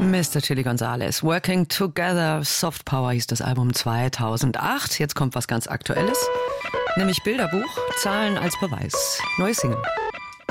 Mr. Chili Gonzales, Working Together, Soft Power hieß das Album 2008. Jetzt kommt was ganz Aktuelles, nämlich Bilderbuch, Zahlen als Beweis. Neues Single.